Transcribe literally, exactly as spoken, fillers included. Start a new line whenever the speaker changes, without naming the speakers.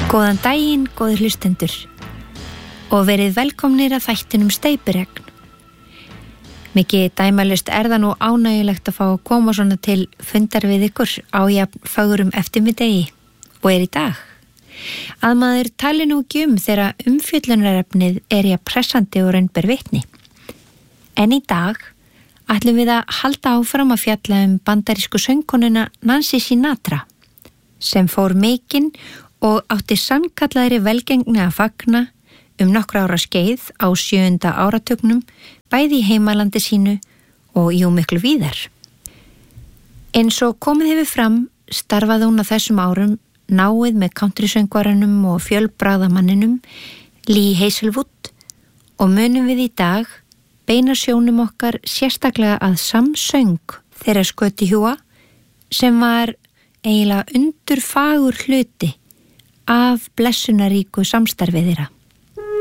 Góðan daginn, góðir hlustendur, og verið velkomnir að þættinum Steypiregn. Mikið dæmalust er það nú ánægjulegt að fá að koma svona til fundar við ykkur á jafn fögrum eftirmiddegi og er í dag. Að maður tali nú ekki um þegar umfjöllunarefnið er jafn pressandi og raun ber vitni. En í dag ætlum við að halda áfram að fjalla um bandarísku söngkonuna Nancy Sinatra, sem fór mikinn og átti sannkallaðri velgengni að fagna um nokkra ára skeið á sjöunda áratugnum, bæði í heimalandi sínu og jú miklu víðar. Eins og komið hefur fram starfaði hún á þessum árum náið með countrysöngvaranum og fjölbragðamanninum Lee Hazelwood og munum við í dag beina sjónum okkar sérstaklega að samsöng þeirra Skötu Hjúa sem var eiginlega undurfagur hluti af blessunaríku samstarfið þeirra.